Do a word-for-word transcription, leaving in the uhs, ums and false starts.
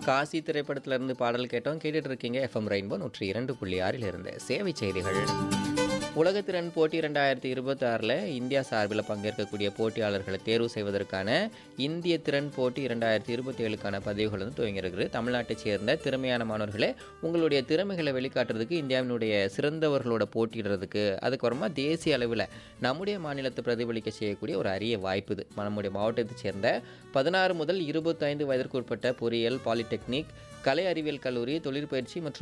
காசி திரைப்படத்திலிருந்து பாடல் கேட்டோம். கேட்டுட்டு இருக்கீங்க எஃப்எம் ரெயின்போ நூற்றி இரண்டு புள்ளி ஆறில் இருந்து சேவை செய்திகள். உலகத்திறன் போட்டி இரண்டாயிரத்தி இருபத்தி ஆறில் இந்தியா சார்பில் பங்கேற்கக்கூடிய போட்டியாளர்களை தேர்வு செய்வதற்கான இந்திய திறன் போட்டி இரண்டாயிரத்தி இருபத்தி ஏழுக்கான பதிவுகள் வந்து துவங்கியிருக்கிறது. தமிழ்நாட்டைச் சேர்ந்த திறமையான மாணவர்களே உங்களுடைய திறமைகளை வெளிக்காட்டுறதுக்கு, இந்தியாவினுடைய சிறந்தவர்களோட போட்டியிடுறதுக்கு, அதுக்கப்புறமா தேசிய அளவில் நம்முடைய மாநிலத்தை பிரதிபலிக்க செய்யக்கூடிய ஒரு அரிய வாய்ப்பு இது. நம்முடைய மாவட்டத்தைச் சேர்ந்த பதினாறு முதல் இருபத்தைந்து வயதிற்கு உட்பட்ட பொறியியல், பாலிடெக்னிக், கலை அறிவியல் கல்லூரி, தொழிற்பயிற்சி மற்றும்